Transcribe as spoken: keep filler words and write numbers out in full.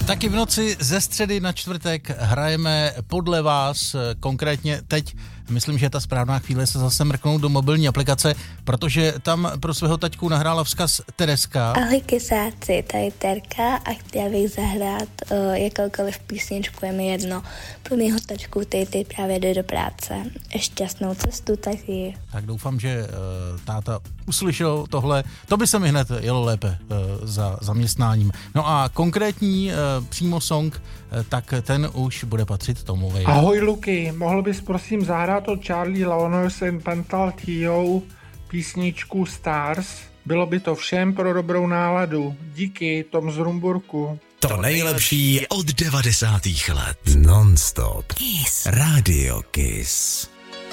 Taky v noci ze středy na čtvrtek hrajeme podle vás, konkrétně teď, myslím, že je ta správná chvíle se zase mrknout do mobilní aplikace, protože tam pro svého taťku nahrála vzkaz Tereska. Ahoj kysáci, tady Terka a chtěla bych zahrát uh, jakoukoliv písničku, je mi jedno. Pro mýho tačku, který teď právě jde do práce. Šťastnou cestu taky. Tak doufám, že uh, táta uslyšel tohle. To by se mi hned jelo lépe uh, za zaměstnáním. No a konkrétní uh, přímo song, uh, tak ten už bude patřit Tomovi. Ahoj Luky, mohl bys prosím zahrát od Charlie Lawners and Pental Tio písničku Stars? Bylo by to všem pro dobrou náladu. Díky, Tom z Rumburku. To nejlepší od devadesátých let. Non-stop. Kiss. Radio Kiss.